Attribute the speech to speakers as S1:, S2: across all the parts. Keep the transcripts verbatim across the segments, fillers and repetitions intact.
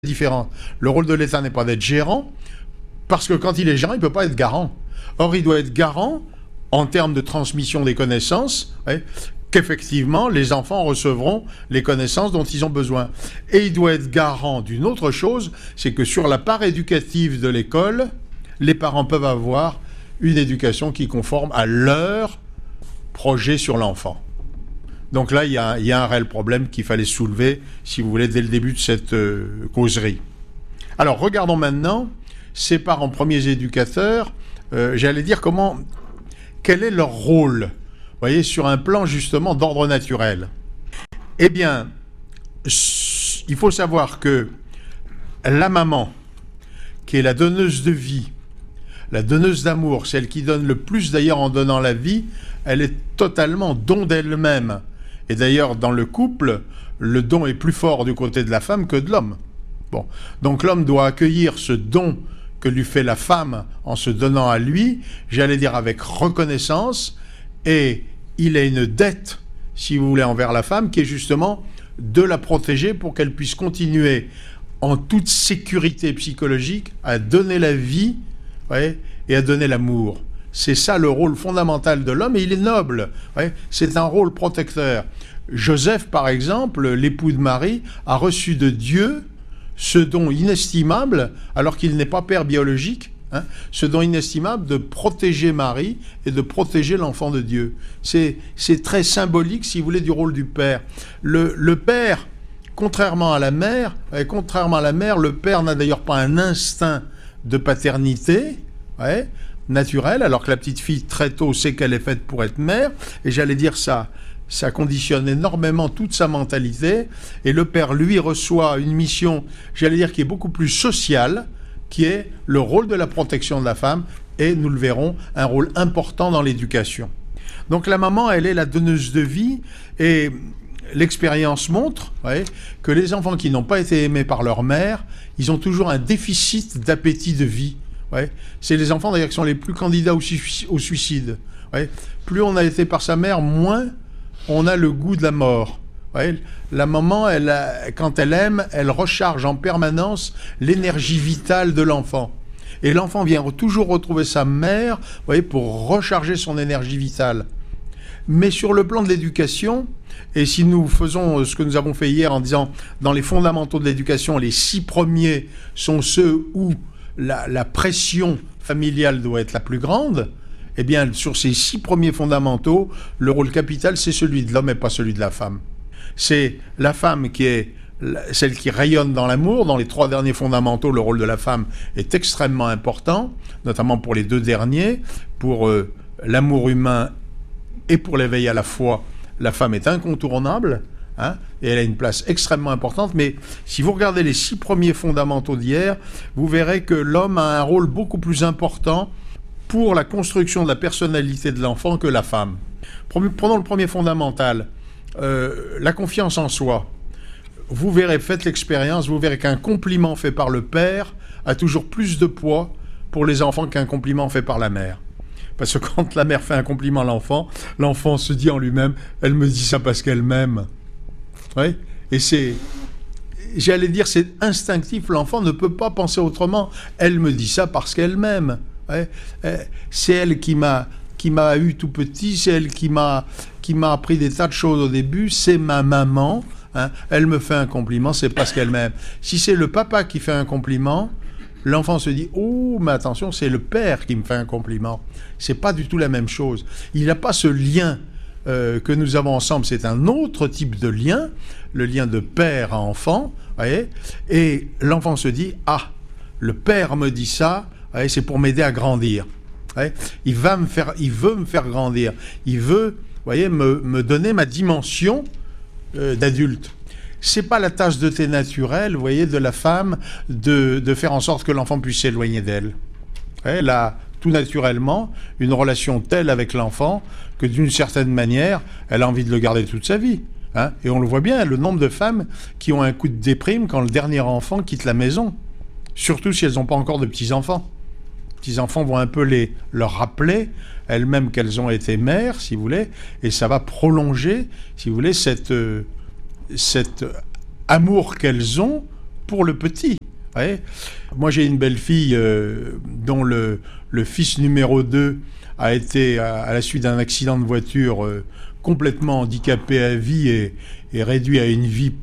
S1: différent. Le rôle de l'État n'est pas d'être gérant, parce que quand il est gérant, il ne peut pas être garant. Or, il doit être garant en termes de transmission des connaissances, ouais, qu'effectivement, les enfants recevront les connaissances dont ils ont besoin. Et il doit être garant d'une autre chose, c'est que sur la part éducative de l'école, les parents peuvent avoir une éducation qui conforme à leur projet sur l'enfant. Donc là, il y a, il y a un réel problème qu'il fallait soulever, si vous voulez, dès le début de cette euh, causerie. Alors, regardons maintenant ces parents premiers éducateurs, euh, j'allais dire comment, quel est leur rôle, vous voyez, sur un plan justement d'ordre naturel. Eh bien, il faut savoir que la maman, qui est la donneuse de vie, la donneuse d'amour, celle qui donne le plus d'ailleurs en donnant la vie, elle est totalement don d'elle-même. Et d'ailleurs, dans le couple, le don est plus fort du côté de la femme que de l'homme. Bon. Donc l'homme doit accueillir ce don que lui fait la femme en se donnant à lui, j'allais dire avec reconnaissance, et il a une dette, si vous voulez, envers la femme, qui est justement de la protéger pour qu'elle puisse continuer en toute sécurité psychologique à donner la vie, ouais, et à donner l'amour. C'est ça le rôle fondamental de l'homme, et il est noble. Ouais, c'est un rôle protecteur. Joseph, par exemple, l'époux de Marie, a reçu de Dieu ce don inestimable, alors qu'il n'est pas père biologique, hein, ce don inestimable de protéger Marie et de protéger l'enfant de Dieu. C'est, c'est très symbolique, si vous voulez, du rôle du père. Le, le père, contrairement à la mère, ouais, contrairement à la mère, le père n'a d'ailleurs pas un instinct de paternité, ouais, naturelle, alors que la petite fille très tôt sait qu'elle est faite pour être mère, et j'allais dire ça, ça conditionne énormément toute sa mentalité, et le père, lui, reçoit une mission, j'allais dire, qui est beaucoup plus sociale, qui est le rôle de la protection de la femme, et nous le verrons, un rôle important dans l'éducation. Donc la maman, elle est la donneuse de vie, et l'expérience montre, ouais, que les enfants qui n'ont pas été aimés par leur mère, ils ont toujours un déficit d'appétit de vie. Ouais. C'est les enfants d'ailleurs qui sont les plus candidats au, su- au suicide. Ouais. Plus on a été par sa mère, moins on a le goût de la mort. Ouais. La maman, elle a, quand elle aime, elle recharge en permanence l'énergie vitale de l'enfant. Et l'enfant vient toujours retrouver sa mère, ouais, pour recharger son énergie vitale. Mais sur le plan de l'éducation, et si nous faisons ce que nous avons fait hier en disant dans les fondamentaux de l'éducation, les six premiers sont ceux où La, la pression familiale doit être la plus grande, eh bien, sur ces six premiers fondamentaux, le rôle capital, c'est celui de l'homme et pas celui de la femme. C'est la femme qui est celle qui rayonne dans l'amour. Dans les trois derniers fondamentaux, le rôle de la femme est extrêmement important, notamment pour les deux derniers. Pour euh, l'amour humain et pour l'éveil à la foi, la femme est incontournable. Hein, et elle a une place extrêmement importante, mais si vous regardez les six premiers fondamentaux d'hier, vous verrez que l'homme a un rôle beaucoup plus important pour la construction de la personnalité de l'enfant que la femme. Prenons le premier fondamental, euh, la confiance en soi. Vous verrez, faites l'expérience, vous verrez qu'un compliment fait par le père a toujours plus de poids pour les enfants qu'un compliment fait par la mère. Parce que quand la mère fait un compliment à l'enfant, l'enfant se dit en lui-même, elle me dit ça parce qu'elle m'aime. Oui, et c'est, j'allais dire, c'est instinctif, l'enfant ne peut pas penser autrement. Elle me dit ça parce qu'elle m'aime. Ouais. C'est elle qui m'a, qui m'a eu tout petit, c'est elle qui m'a, qui m'a appris des tas de choses au début, c'est ma maman, hein. Elle me fait un compliment, c'est parce qu'elle m'aime. Si c'est le papa qui fait un compliment, l'enfant se dit « Oh, mais attention, c'est le père qui me fait un compliment. » C'est pas du tout la même chose. Il n'a pas ce lien Euh, que nous avons ensemble, c'est un autre type de lien, le lien de père à enfant, voyez, et l'enfant se dit « Ah, le père me dit ça, voyez, c'est pour m'aider à grandir. Voyez, il va me faire, il veut me faire grandir, il veut, voyez, me, me donner ma dimension euh, d'adulte. » C'est pas la tasse de thé naturelle, vous voyez, de la femme de, de faire en sorte que l'enfant puisse s'éloigner d'elle. Voyez, là, tout naturellement, une relation telle avec l'enfant que d'une certaine manière, elle a envie de le garder toute sa vie. Hein. Et on le voit bien, le nombre de femmes qui ont un coup de déprime quand le dernier enfant quitte la maison. Surtout si elles n'ont pas encore de petits-enfants. Les petits-enfants vont un peu les, leur rappeler elles-mêmes qu'elles ont été mères, si vous voulez, et ça va prolonger, si vous voulez, cette, euh, cet amour qu'elles ont pour le petit. Ouais. Moi, j'ai une belle-fille euh, dont le, le fils numéro deux a été, à, à la suite d'un accident de voiture, euh, complètement handicapé à vie et, et réduit à une vie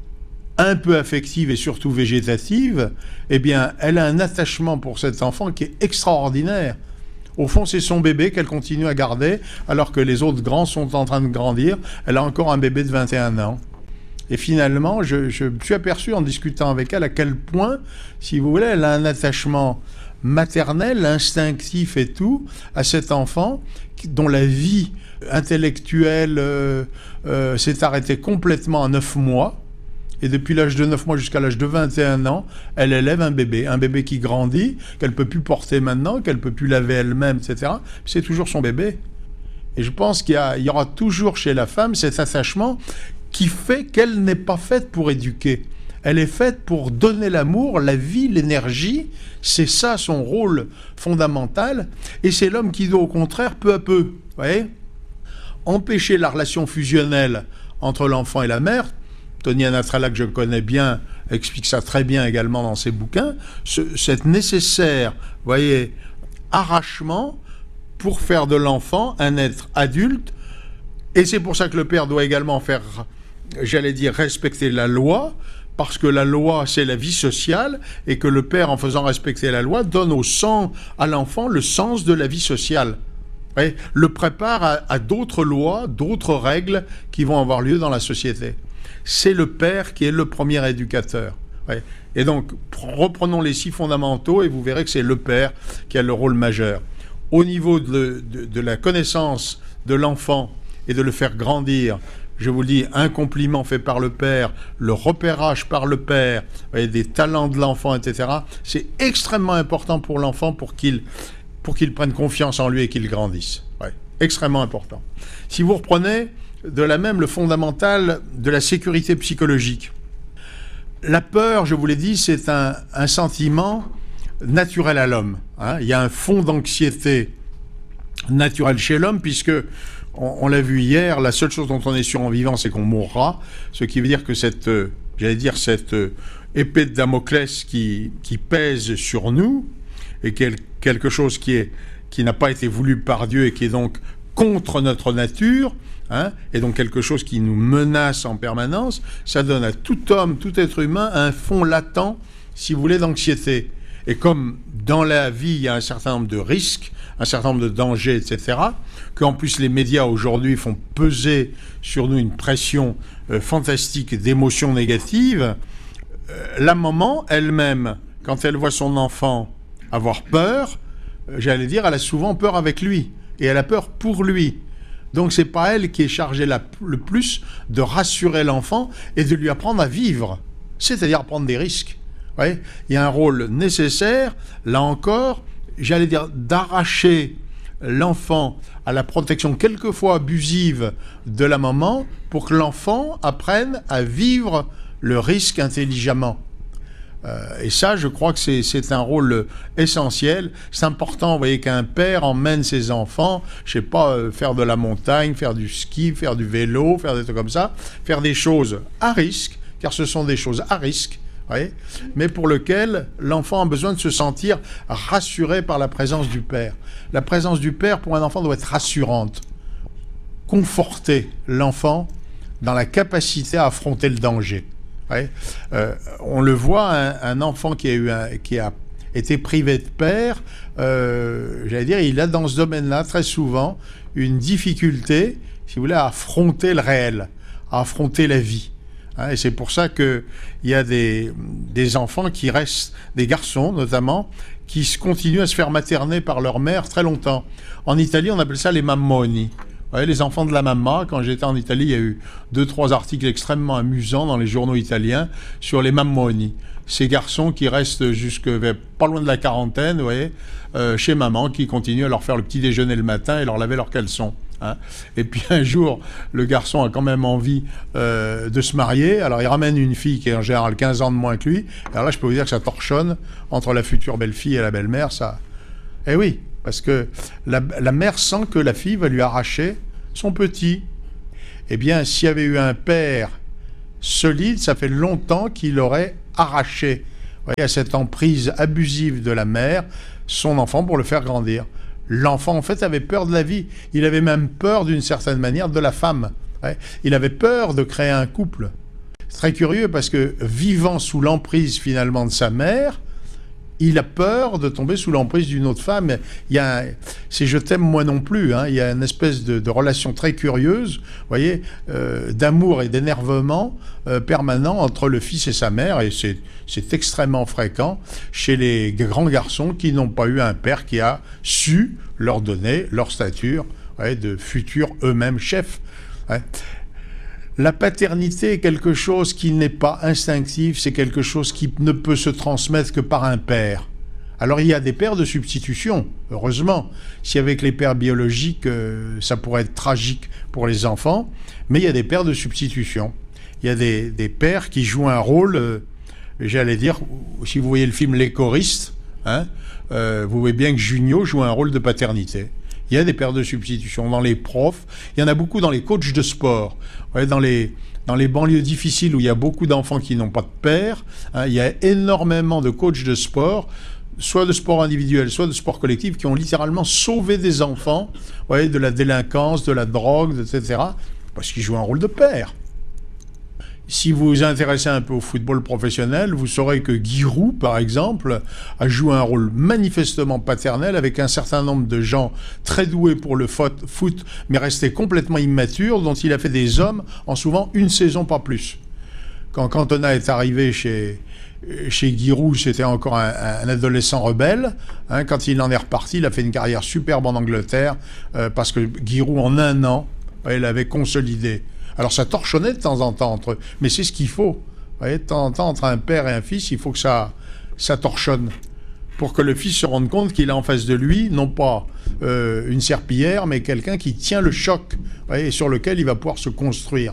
S1: un peu affective et surtout végétative. Eh bien, elle a un attachement pour cet enfant qui est extraordinaire. Au fond, c'est son bébé qu'elle continue à garder, alors que les autres grands sont en train de grandir. Elle a encore un bébé de vingt et un ans. Et finalement, je, je me suis aperçu en discutant avec elle à quel point, si vous voulez, elle a un attachement maternel, instinctif et tout, à cet enfant dont la vie intellectuelle euh, euh, s'est arrêtée complètement à neuf mois. Et depuis l'âge de neuf mois jusqu'à l'âge de vingt et un ans, elle élève un bébé. Un bébé qui grandit, qu'elle ne peut plus porter maintenant, qu'elle ne peut plus laver elle-même, et cetera. C'est toujours son bébé. Et je pense qu'il y a, il y aura toujours chez la femme cet attachement qui fait qu'elle n'est pas faite pour éduquer. Elle est faite pour donner l'amour, la vie, l'énergie. C'est ça son rôle fondamental. Et c'est l'homme qui doit, au contraire, peu à peu, vous voyez, empêcher la relation fusionnelle entre l'enfant et la mère. Tony Anatrella, que je connais bien, explique ça très bien également dans ses bouquins, ce, cette nécessaire, vous voyez, arrachement pour faire de l'enfant un être adulte. Et c'est pour ça que le père doit également faire, j'allais dire, respecter la loi, parce que la loi, c'est la vie sociale, et que le père, en faisant respecter la loi, donne au sens, à l'enfant le sens de la vie sociale. Et le prépare à, à d'autres lois, d'autres règles qui vont avoir lieu dans la société. C'est le père qui est le premier éducateur. Ouais. Et donc, reprenons les six fondamentaux et vous verrez que c'est le père qui a le rôle majeur. Au niveau de, de, de la connaissance de l'enfant et de le faire grandir, je vous le dis, un compliment fait par le père, le repérage par le père, voyez, des talents de l'enfant, et cetera. C'est extrêmement important pour l'enfant pour qu'il, pour qu'il prenne confiance en lui et qu'il grandisse. Ouais. Extrêmement important. Si vous reprenez de la même le fondamental de la sécurité psychologique. La peur, je vous l'ai dit, c'est un, un sentiment naturel à l'homme. Hein. Il y a un fond d'anxiété naturel chez l'homme, puisque, on, on l'a vu hier, la seule chose dont on est sûr en vivant, c'est qu'on mourra, ce qui veut dire que cette, euh, j'allais dire, cette euh, épée de Damoclès qui, qui pèse sur nous, et quel, quelque chose qui est, qui n'a pas été voulu par Dieu et qui est donc contre notre nature, hein, et donc quelque chose qui nous menace en permanence, ça donne à tout homme, tout être humain, un fond latent, si vous voulez, d'anxiété. Et comme dans la vie, il y a un certain nombre de risques, un certain nombre de dangers, et cetera, qu'en plus les médias aujourd'hui font peser sur nous une pression euh, fantastique d'émotions négatives, euh, la maman elle-même, quand elle voit son enfant avoir peur, euh, j'allais dire, elle a souvent peur avec lui, et elle a peur pour lui. Donc c'est pas elle qui est chargée la, le plus de rassurer l'enfant et de lui apprendre à vivre, c'est-à-dire prendre des risques. Ouais. Il y a un rôle nécessaire, là encore, j'allais dire, d'arracher l'enfant à la protection quelquefois abusive de la maman pour que l'enfant apprenne à vivre le risque intelligemment. Euh, et ça, je crois que c'est, c'est un rôle essentiel. C'est important, vous voyez, qu'un père emmène ses enfants, je sais pas, euh, faire de la montagne, faire du ski, faire du vélo, faire des trucs comme ça, faire des choses à risque, car ce sont des choses à risque, voyez, mais pour lequel l'enfant a besoin de se sentir rassuré par la présence du père. La présence du père, pour un enfant, doit être rassurante. Conforter l'enfant dans la capacité à affronter le danger. Ouais. Euh, on le voit, un, un enfant qui a, eu un, qui a été privé de père, euh, j'allais dire, il a dans ce domaine-là, très souvent, une difficulté, si vous voulez, à affronter le réel, à affronter la vie. Hein, et c'est pour ça qu'il y a des, des enfants qui restent, des garçons notamment, qui se continuent à se faire materner par leur mère très longtemps. En Italie, on appelle ça les mammoni. Vous voyez, les enfants de la mamma, quand j'étais en Italie, il y a eu deux, trois articles extrêmement amusants dans les journaux italiens sur les mammoni. Ces garçons qui restent jusque pas loin de la quarantaine, vous voyez, euh, chez maman, qui continuent à leur faire le petit déjeuner le matin et leur laver leurs caleçons. Hein. Et puis un jour, le garçon a quand même envie euh, de se marier. Alors il ramène une fille qui est en général quinze ans de moins que lui. Alors là, je peux vous dire que ça torchonne entre la future belle-fille et la belle-mère. Ça... Eh oui, parce que la, la mère sent que la fille va lui arracher son petit. Eh bien, s'il y avait eu un père solide, ça fait longtemps qu'il aurait arracher, vous voyez, à cette emprise abusive de la mère, son enfant pour le faire grandir. L'enfant, en fait, avait peur de la vie. Il avait même peur, d'une certaine manière, de la femme. Ouais. Il avait peur de créer un couple. C'est très curieux parce que, vivant sous l'emprise, finalement, de sa mère, il a peur de tomber sous l'emprise d'une autre femme. Il y a, c'est je t'aime moi non plus. Hein. Il y a une espèce de, de relation très curieuse, vous voyez, euh, d'amour et d'énervement euh, permanent entre le fils et sa mère. Et c'est, c'est extrêmement fréquent chez les grands garçons qui n'ont pas eu un père qui a su leur donner leur stature, ouais, de futurs eux-mêmes chefs. Ouais. La paternité est quelque chose qui n'est pas instinctif, c'est quelque chose qui ne peut se transmettre que par un père. Alors il y a des pères de substitution, heureusement. Si avec les pères biologiques, euh, ça pourrait être tragique pour les enfants, mais il y a des pères de substitution. Il y a des, des pères qui jouent un rôle, euh, j'allais dire, si vous voyez le film Les choristes, hein, euh, vous voyez bien que Junio joue un rôle de paternité. Il y a des pères de substitution dans les profs, il y en a beaucoup dans les coachs de sport, ouais, dans les, dans les banlieues difficiles où il y a beaucoup d'enfants qui n'ont pas de père, hein, il y a énormément de coachs de sport, soit de sport individuel, soit de sport collectif, qui ont littéralement sauvé des enfants, ouais, de la délinquance, de la drogue, et cetera, parce qu'ils jouent un rôle de père. Si vous vous intéressez un peu au football professionnel, vous saurez que Giroud, par exemple, a joué un rôle manifestement paternel avec un certain nombre de gens très doués pour le foot, mais restés complètement immatures, dont il a fait des hommes en souvent une saison, pas plus. Quand Cantona est arrivé chez, chez Giroud, c'était encore un, un adolescent rebelle. Hein, quand il en est reparti, il a fait une carrière superbe en Angleterre, euh, parce que Giroud, en un an, il avait consolidé. Alors ça torchonnait de temps en temps entre eux, mais c'est ce qu'il faut. Vous voyez, de temps en temps, entre un père et un fils, il faut que ça, ça torchonne. Pour que le fils se rende compte qu'il a en face de lui, non pas euh, une serpillière, mais quelqu'un qui tient le choc, vous voyez, et sur lequel il va pouvoir se construire.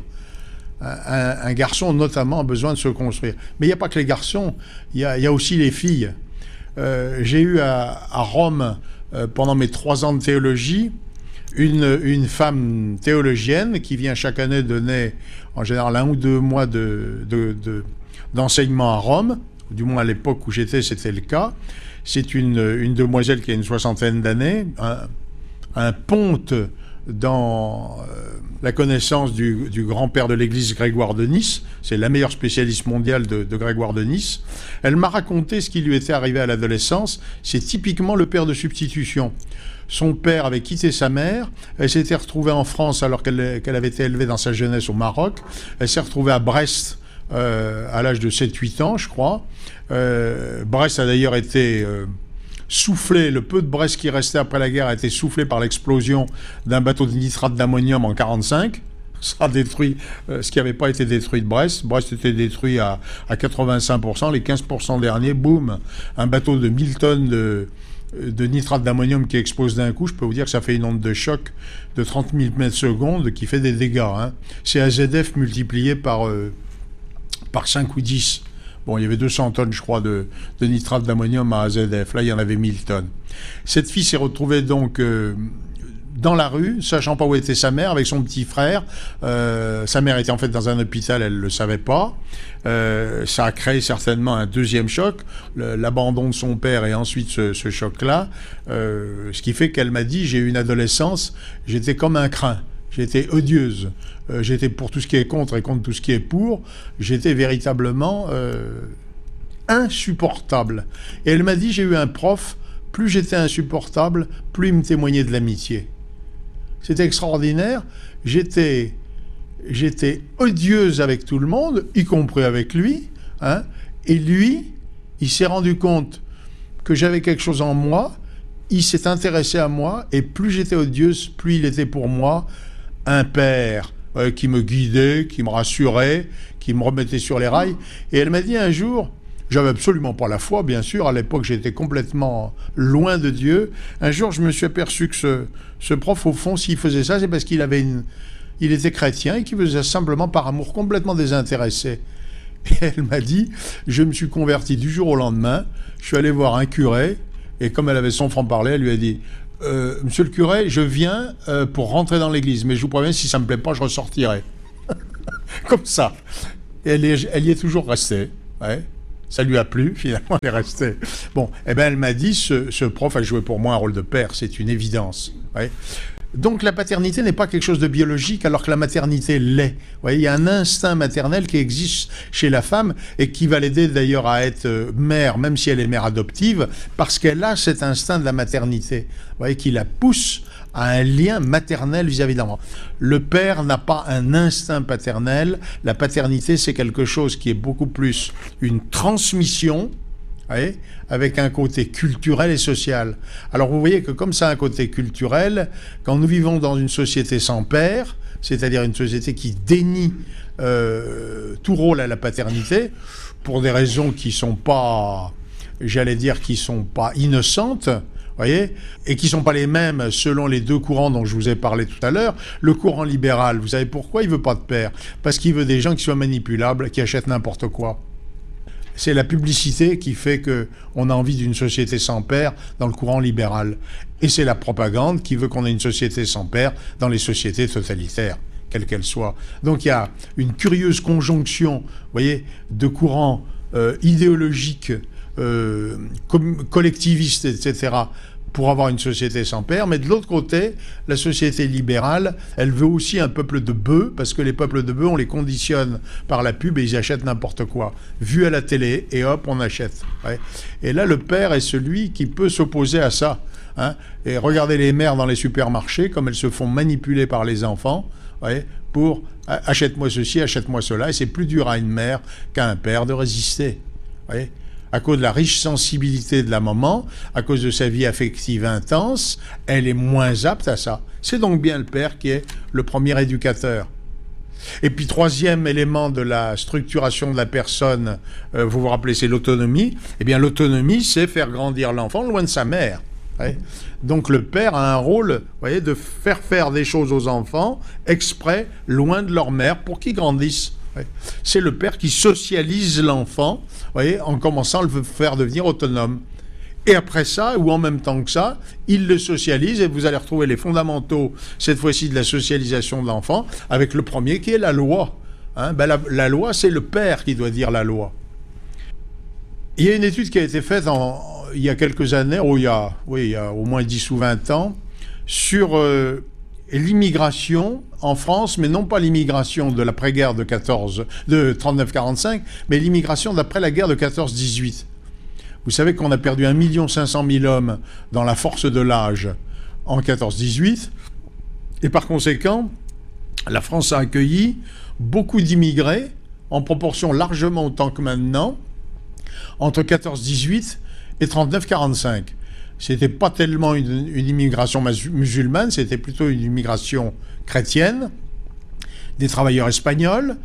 S1: Un, un garçon, notamment, a besoin de se construire. Mais il n'y a pas que les garçons, il y a, il y a aussi les filles. Euh, j'ai eu à, à Rome, euh, pendant mes trois ans de théologie, Une, une femme théologienne qui vient chaque année donner en général un ou deux mois de, de, de, d'enseignement à Rome, du moins à l'époque où j'étais c'était le cas. C'est une, une demoiselle qui a une soixantaine d'années, un, un ponte dans euh, la connaissance du, du grand-père de l'Église, Grégoire de Nice. C'est la meilleure spécialiste mondiale de, de Grégoire de Nice. Elle m'a raconté ce qui lui était arrivé à l'adolescence. C'est typiquement le père de substitution. Son père avait quitté sa mère, elle s'était retrouvée en France alors qu'elle qu'elle avait été élevée dans sa jeunesse au Maroc. Elle s'est retrouvée à Brest euh, à l'âge de sept huit ans, je crois. Euh, Brest a d'ailleurs été euh, soufflé, le peu de Brest qui restait après la guerre a été soufflé par l'explosion d'un bateau de nitrate d'ammonium en quarante-cinq. Ça a détruit euh, ce qui n'avait pas été détruit de Brest. Brest était détruit à, à quatre-vingt-cinq pour cent. Les quinze pour cent derniers, boum, un bateau de mille tonnes de... de nitrate d'ammonium qui explose d'un coup, je peux vous dire que ça fait une onde de choc de trente mille mètres secondes qui fait des dégâts. Hein. C'est A Z F multiplié par, euh, par cinq ou dix. Bon, il y avait deux cents tonnes, je crois, de, de nitrate d'ammonium à A Z F. Là, il y en avait mille tonnes. Cette fille s'est retrouvée donc euh, dans la rue, sachant pas où était sa mère, avec son petit frère. Euh, sa mère était en fait dans un hôpital, elle ne le savait pas. Euh, ça a créé certainement un deuxième choc, le, l'abandon de son père et ensuite ce, ce choc-là. Euh, ce qui fait qu'elle m'a dit, j'ai eu une adolescence, j'étais comme un crin. J'étais odieuse. Euh, j'étais pour tout ce qui est contre et contre tout ce qui est pour. J'étais véritablement euh, insupportable. Et elle m'a dit, j'ai eu un prof, plus j'étais insupportable, plus il me témoignait de l'amitié. C'était extraordinaire. J'étais, j'étais odieuse avec tout le monde, y compris avec lui. Hein, et lui, il s'est rendu compte que j'avais quelque chose en moi. Il s'est intéressé à moi. Et plus j'étais odieuse, plus il était pour moi un père euh, qui me guidait, qui me rassurait, qui me remettait sur les rails. Et elle m'a dit un jour... J'avais absolument pas la foi, bien sûr. À l'époque, j'étais complètement loin de Dieu. Un jour, je me suis aperçu que ce, ce prof, au fond, s'il faisait ça, c'est parce qu'il avait une, il était chrétien et qu'il faisait simplement par amour complètement désintéressé. Et elle m'a dit, je me suis converti du jour au lendemain. Je suis allé voir un curé et comme elle avait son franc-parler, elle lui a dit euh, « Monsieur le curé, je viens euh, pour rentrer dans l'église, mais je vous préviens, si ça me plaît pas, je ressortirai. » Comme ça. Et elle, est, elle y est toujours restée. Ouais. Ça lui a plu, finalement, elle est restée. Bon, eh ben, elle m'a dit, ce, ce prof a joué pour moi un rôle de père, c'est une évidence. Ouais. Donc la paternité n'est pas quelque chose de biologique, alors que la maternité l'est. Vous voyez, il y a un instinct maternel qui existe chez la femme et qui va l'aider d'ailleurs à être mère, même si elle est mère adoptive, parce qu'elle a cet instinct de la maternité, vous voyez, qui la pousse à un lien maternel vis-à-vis de l'enfant. Le père n'a pas un instinct paternel. La paternité, c'est quelque chose qui est beaucoup plus une transmission, voyez, avec un côté culturel et social. Alors vous voyez que comme ça a un côté culturel, quand nous vivons dans une société sans père, c'est-à-dire une société qui dénie euh, tout rôle à la paternité, pour des raisons qui sont pas, j'allais dire, qui sont pas innocentes, voyez, et qui ne sont pas les mêmes selon les deux courants dont je vous ai parlé tout à l'heure. Le courant libéral, vous savez pourquoi il ne veut pas de père? Parce qu'il veut des gens qui soient manipulables, qui achètent n'importe quoi. C'est la publicité qui fait qu'on a envie d'une société sans père dans le courant libéral. Et c'est la propagande qui veut qu'on ait une société sans père dans les sociétés totalitaires, quelles qu'elles soient. Donc il y a une curieuse conjonction, vous voyez, de courants euh, idéologiques, Euh, collectiviste, et cetera, pour avoir une société sans père, mais de l'autre côté, la société libérale, elle veut aussi un peuple de bœufs, parce que les peuples de bœufs, on les conditionne par la pub et ils achètent n'importe quoi. Vu à la télé, et hop, on achète. Ouais. Et là, le père est celui qui peut s'opposer à ça. Hein. Et regardez les mères dans les supermarchés, comme elles se font manipuler par les enfants, ouais, pour achète-moi ceci, achète-moi cela, et c'est plus dur à une mère qu'à un père de résister. Ouais. À cause de la riche sensibilité de la maman, à cause de sa vie affective intense, elle est moins apte à ça. C'est donc bien le père qui est le premier éducateur. Et puis, troisième élément de la structuration de la personne, euh, vous vous rappelez, c'est l'autonomie. Eh bien, l'autonomie, c'est faire grandir l'enfant loin de sa mère. Ouais. Donc, le père a un rôle, vous voyez, de faire faire des choses aux enfants exprès, loin de leur mère, pour qu'ils grandissent. Ouais. C'est le père qui socialise l'enfant, voyez, en commençant à le faire devenir autonome. Et après ça, ou en même temps que ça, il le socialise et vous allez retrouver les fondamentaux, cette fois-ci de la socialisation de l'enfant, avec le premier qui est la loi. Hein, ben la, la loi, c'est le père qui doit dire la loi. Il y a une étude qui a été faite en, il y a quelques années, ou il y a, oui, il y a au moins dix ou vingt ans, sur euh, l'immigration en France, mais non pas l'immigration de l'après-guerre de, de trente-neuf quarante-cinq, mais l'immigration d'après la guerre de quatorze dix-huit. Vous savez qu'on a perdu un million cinq cent mille hommes dans la force de l'âge en quatorze dix-huit, et par conséquent, la France a accueilli beaucoup d'immigrés, en proportion largement autant que maintenant, entre quatorze dix-huit et trente-neuf quarante-cinq. C'était pas tellement une, une immigration musulmane, c'était plutôt une immigration chrétienne, des travailleurs espagnols.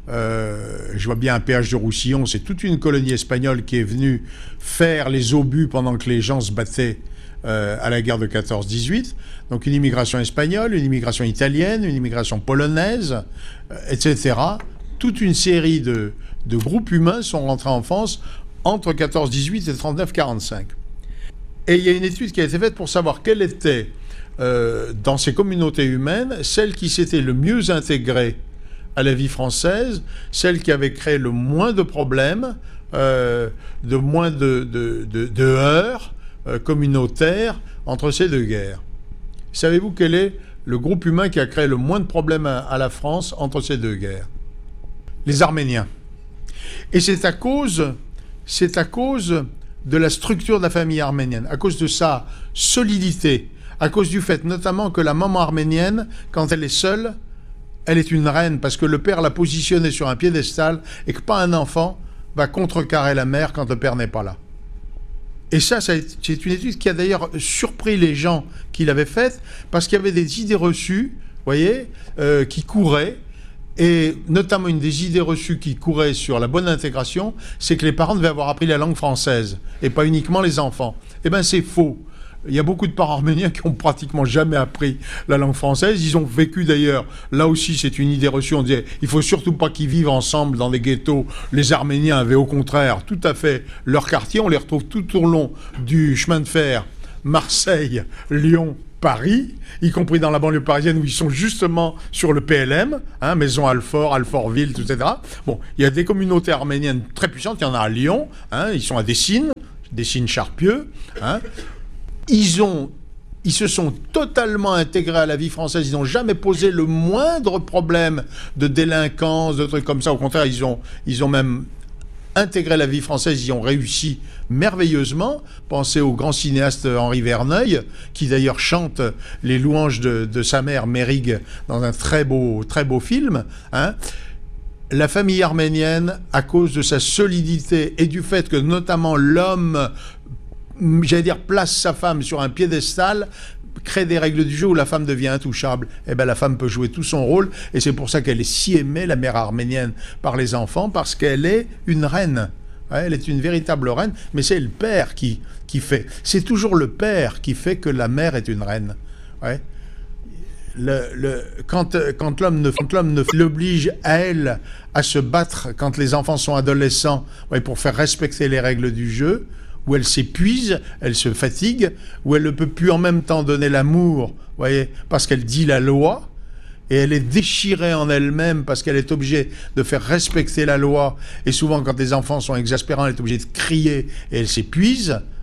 S1: Euh, je vois bien un péage de Roussillon, c'est toute une colonie espagnole qui est venue faire les obus pendant que les gens se battaient euh, à la guerre de quatorze dix-huit. Donc une immigration espagnole, une immigration italienne, une immigration polonaise, euh, et cetera. Toute une série de, de groupes humains sont rentrés en France entre quatorze dix-huit et trente-neuf quarante-cinq. Et il y a une étude qui a été faite pour savoir quelle était, euh, dans ces communautés humaines, celle qui s'était le mieux intégrée à la vie française, celle qui avait créé le moins de problèmes, euh, de moins de, de, de, de heurts euh, communautaires entre ces deux guerres. Savez-vous quel est le groupe humain qui a créé le moins de problèmes à, à la France entre ces deux guerres? Les Arméniens. Et c'est à cause, c'est à cause de la structure de la famille arménienne, à cause de sa solidité, à cause du fait notamment que la maman arménienne, quand elle est seule, elle est une reine, parce que le père l'a positionnée sur un piédestal et que pas un enfant va contrecarrer la mère quand le père n'est pas là. Et ça, ça c'est une étude qui a d'ailleurs surpris les gens qui l'avaient faite, parce qu'il y avait des idées reçues, vous voyez, euh, qui couraient, et notamment une des idées reçues qui courait sur la bonne intégration, c'est que les parents devaient avoir appris la langue française, et pas uniquement les enfants. Eh bien, c'est faux. Il y a beaucoup de parents arméniens qui ont pratiquement jamais appris la langue française. Ils ont vécu d'ailleurs, là aussi c'est une idée reçue, on disait il faut surtout pas qu'ils vivent ensemble dans des ghettos. Les Arméniens avaient au contraire tout à fait leur quartier, on les retrouve tout au long du chemin de fer Marseille, Lyon, Paris, y compris dans la banlieue parisienne où ils sont justement sur le P L M, hein, Maison Alfort, Alfortville, et cetera. Bon, il y a des communautés arméniennes très puissantes, il y en a à Lyon, hein, ils sont à Dessines, Dessines-Charpieu. Hein. Ils ont, ils se sont totalement intégrés à la vie française, ils n'ont jamais posé le moindre problème de délinquance, de trucs comme ça. Au contraire, ils ont, ils ont même intégré la vie française, ils ont réussi merveilleusement. Pensez au grand cinéaste Henri Verneuil, qui d'ailleurs chante les louanges de, de sa mère Mérig dans un très beau, très beau film. Hein. La famille arménienne, à cause de sa solidité et du fait que notamment l'homme, j'allais dire, place sa femme sur un piédestal, crée des règles du jeu où la femme devient intouchable. Eh bien, la femme peut jouer tout son rôle, et c'est pour ça qu'elle est si aimée, la mère arménienne, par les enfants, parce qu'elle est une reine. Ouais, elle est une véritable reine, mais c'est le père qui, qui fait. C'est toujours le père qui fait que la mère est une reine. Ouais. Le, le, quand quand l'homme ne, quand l'homme ne l'oblige à elle à se battre quand les enfants sont adolescents, ouais, pour faire respecter les règles du jeu, où elle s'épuise, elle se fatigue, où elle ne peut plus en même temps donner l'amour, voyez, parce qu'elle dit la loi, et elle est déchirée en elle-même parce qu'elle est obligée de faire respecter la loi, et souvent quand les enfants sont exaspérants, elle est obligée de crier, et elle s'épuise,